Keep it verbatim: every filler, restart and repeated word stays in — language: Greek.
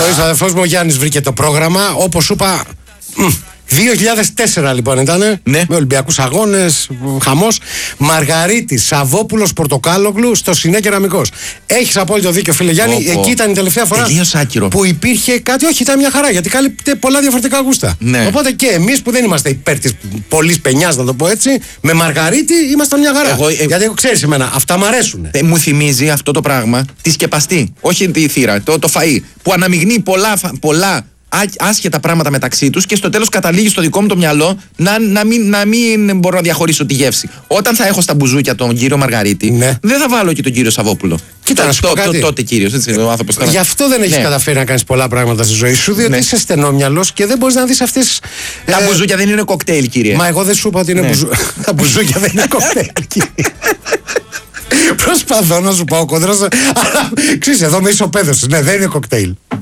ο αδερφός μου ο Γιάννης βρήκε το πρόγραμμα, όπως σου είπα. δύο χιλιάδες τέσσερα λοιπόν ήταν, ναι. Με Ολυμπιακούς αγώνες, χαμός. Μαργαρίτης, Σαββόπουλος, Πορτοκάλογλου στο Σινέ Κεραμικός. Έχεις απόλυτο δίκιο, φίλε Γιάννη. Οπό. Εκεί ήταν η τελευταία φορά που υπήρχε κάτι. Όχι, ήταν μια χαρά γιατί κάλυπτε πολλά διαφορετικά γούστα. Ναι. Οπότε και εμείς που δεν είμαστε υπέρ της πολλής πενιάς, να το πω έτσι, με Μαργαρίτη ήμασταν μια χαρά. Εγώ, ε... Γιατί ξέρεις εμένα, αυτά μ' αρέσουν. Ε, μου θυμίζει αυτό το πράγμα τη σκεπαστή. Όχι τη θύρα, το, το φαΐ. Που αναμειγνύει πολλά. πολλά άσχετα πράγματα μεταξύ τους και στο τέλος καταλήγει στο δικό μου το μυαλό να, να, μην, να μην μπορώ να διαχωρίσω τη γεύση. Όταν θα έχω στα μπουζούκια τον κύριο Μαργαρίτη, ναι. δεν θα βάλω και τον κύριο Σαββόπουλο. Κοίτα, να σου πω κάτι. Τότε κύριος, έτσι, ο άνθρωπος τώρα. Γι' αυτό δεν έχεις ναι. καταφέρει να κάνεις πολλά πράγματα στη ζωή σου, διότι ναι. είσαι στενόμυαλος και δεν μπορείς να δεις αυτές. Τα ε... μπουζούκια δεν είναι κοκτέιλ, κύριε. Μα εγώ δεν σου είπα ότι είναι ναι. μπουζού... Τα μπουζούκια δεν είναι κοκτέιλ, κύριε. Προσπαθώ να σου πάω κόντρα, αλλά ξέρεις, εδώ με ισοπαίδωσες. Ναι, δεν είναι κοκτέιλ.